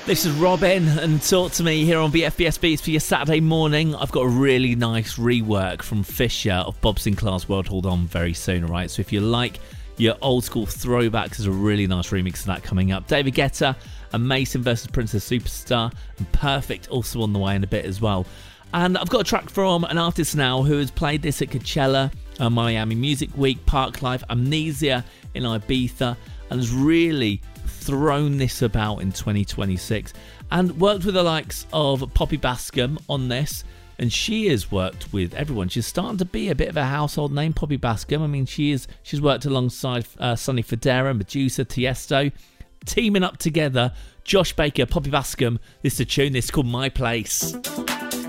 This is Robin and Talk to Me here on BFBS Beats for your Saturday morning. I've got a really nice rework from Fisher of Bob Sinclair's World Hold On very soon, alright? So if you like your old school throwbacks, there's a really nice remix of that coming up. David Guetta and Mason vs Princess Superstar, and Perfect also on the way in a bit as well. And I've got a track from an artist now who has played this at Coachella, Miami Music Week, Parklife, Amnesia in Ibiza, and has really thrown this about in 2026 and worked with the likes of Poppy Bascom on this, and she has worked with everyone. She's starting to be a bit of a household name, Poppy Bascom. I mean, she's worked alongside Sonny Fodera, Medusa, Tiesto, teaming up together. Josh Baker, Poppy Bascom. This is a tune. This is called My Place.